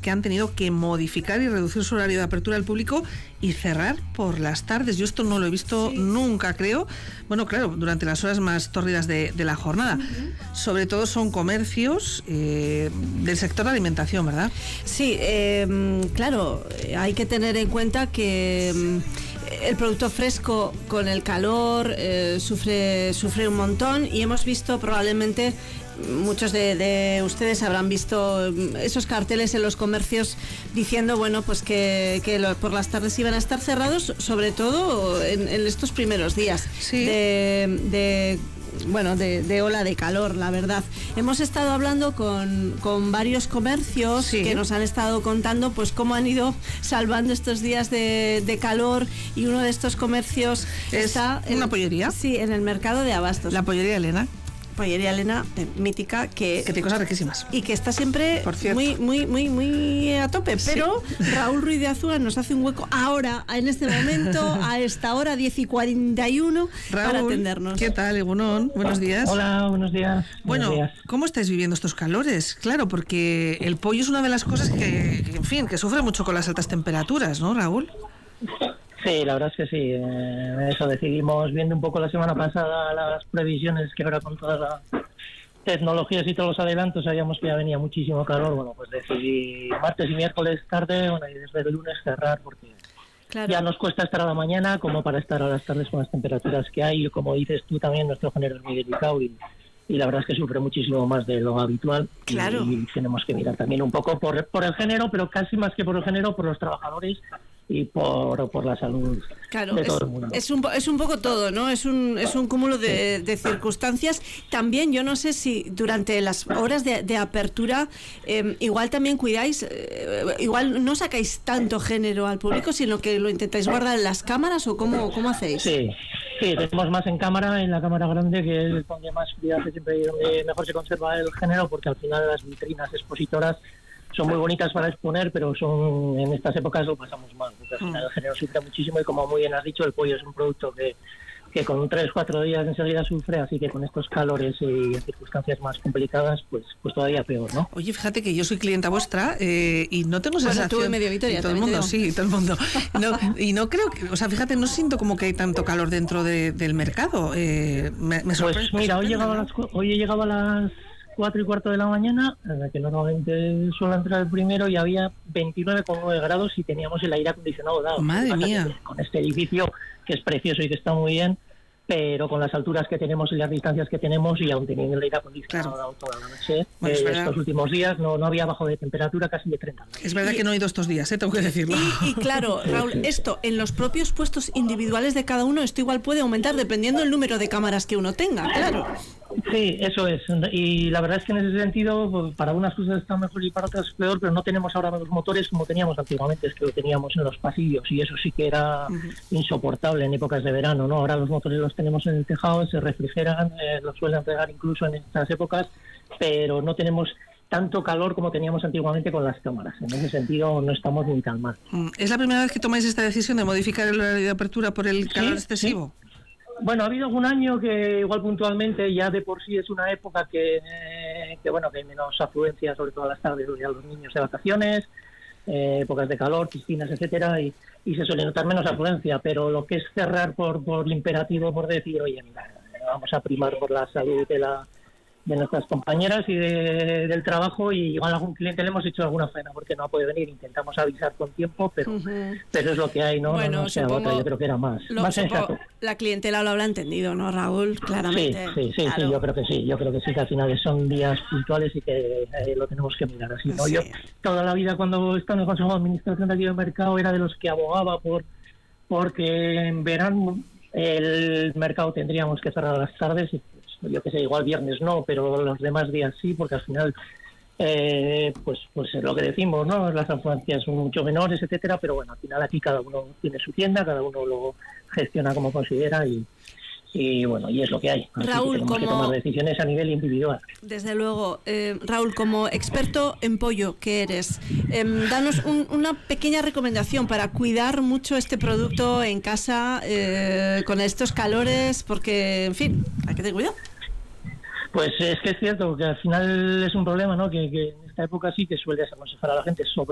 que han tenido que modificar y reducir su horario de apertura al público y cerrar por las tardes. Yo esto no lo he visto nunca, creo. Bueno, claro, durante las horas más tórridas de la jornada. Sobre todo son comercios del sector de alimentación, ¿verdad? Sí, claro, hay que tener en cuenta que el producto fresco con el calor sufre un montón, y hemos visto probablemente, muchos de ustedes habrán visto esos carteles en los comercios diciendo, bueno, pues que por las tardes iban a estar cerrados, sobre todo en estos primeros días de ola de calor, la verdad. Hemos estado hablando con varios comercios que nos han estado contando pues cómo han ido salvando estos días de calor, y uno de estos comercios está una pollería. Sí, en el mercado de abastos. La pollería Elena. Pollería Elena, mítica, que tiene cosas riquísimas y que está siempre muy a tope, pero Raúl Ruiz de Azúa nos hace un hueco ahora, en este momento, a esta hora 10:41, para atendernos. ¿Qué tal, Egunon? Buenos días. Hola, buenos días. Bueno, buenos días. ¿Cómo estáis viviendo estos calores? Claro, porque el pollo es una de las cosas que sufre mucho con las altas temperaturas, ¿no, Raúl? Sí, la verdad es que sí. Eso decidimos, viendo un poco la semana pasada las previsiones, que ahora con todas las tecnologías y todos los adelantos sabíamos que ya venía muchísimo calor. Bueno, pues decidí martes y miércoles tarde, y desde el lunes cerrar, porque ya nos cuesta estar a la mañana como para estar a las tardes con las temperaturas que hay. Y como dices tú también, nuestro género es muy delicado y la verdad es que sufre muchísimo más de lo habitual. Claro. Y tenemos que mirar también un poco por el género, pero casi más que por el género, por los trabajadores y por la salud de todo el mundo. Es un poco todo, ¿no? Es un cúmulo de circunstancias. También yo no sé si durante las horas de apertura igual también cuidáis, igual no sacáis tanto género al público, sino que lo intentáis guardar en las cámaras, o cómo hacéis. Sí, tenemos más en la cámara grande, que es donde más cuidado, siempre donde mejor se conserva el género, porque al final las vitrinas expositoras son muy bonitas para exponer, pero en estas épocas lo pasamos mal, porque al final el género sufre muchísimo, y como muy bien has dicho, el pollo es un producto que con 3-4 días enseguida sufre, así que con estos calores y circunstancias más complicadas, pues todavía peor, ¿no? Oye, fíjate que yo soy clienta vuestra y no tengo sensación... Tú en Medio Vitoria, todo el mundo, sí, todo el mundo. Y no creo que... O sea, fíjate, no siento como que hay tanto calor dentro del mercado. Me sorprende. Pues mira, hoy he llegado a las 4:15 de la mañana, que normalmente suele entrar el primero, y había 29,9 grados y teníamos el aire acondicionado dado. Madre mía. Con este edificio, que es precioso y que está muy bien, pero con las alturas que tenemos y las distancias que tenemos, y aún teniendo el aire acondicionado dado toda la noche, estos últimos días no había bajo de temperatura casi de 30 grados. Es verdad que no he ido estos días, tengo que decirlo. Y claro, Raúl, esto en los propios puestos individuales de cada uno, esto igual puede aumentar dependiendo del número de cámaras que uno tenga, claro. Sí, eso es. Y la verdad es que en ese sentido, pues, para unas cosas está mejor y para otras peor, pero no tenemos ahora los motores como teníamos antiguamente, es que lo teníamos en los pasillos, y eso sí que era insoportable en épocas de verano, ¿no? Ahora los motores los tenemos en el tejado, se refrigeran, los suelen entregar incluso en estas épocas, pero no tenemos tanto calor como teníamos antiguamente con las cámaras. En ese sentido no estamos ni tan mal. ¿Es la primera vez que tomáis esta decisión de modificar el horario de apertura por el calor excesivo? Sí. Bueno, ha habido algún año que igual puntualmente, ya de por sí es una época que hay menos afluencia, sobre todo a las tardes, a los niños de vacaciones, épocas de calor, piscinas, etcétera, y se suele notar menos afluencia, pero lo que es cerrar por imperativo, por decir, oye, mira, vamos a primar por la salud de nuestras compañeras y del trabajo, y igual a algún cliente le hemos hecho alguna faena porque no puede venir, intentamos avisar con tiempo, pero es lo que hay, ¿no? Bueno, no sea otra, yo creo que era más sensato. La clientela lo habrá entendido, ¿no, Raúl? Claramente. Sí, claro. Yo creo que sí, que al final son días puntuales y que lo tenemos que mirar así, ¿no? Sí. Yo toda la vida, cuando estaba en el Consejo de Administración de aquí del mercado, era de los que abogaba porque en verano el mercado tendríamos que cerrar a las tardes, y yo que sé, igual viernes no, pero los demás días sí, porque al final pues es lo que decimos, ¿no? Las afluencias son mucho menores, etcétera, pero bueno, al final aquí cada uno tiene su tienda, cada uno lo gestiona como considera, y bueno, y es lo que hay. Así Raúl, que tenemos que tomar decisiones a nivel individual. Desde luego. Raúl, como experto en pollo que eres, danos una pequeña recomendación para cuidar mucho este producto en casa con estos calores, porque, en fin, hay que tener cuidado. Pues es que es cierto que al final es un problema, ¿no? Que en esta época sí que suele aconsejar a la gente, sobre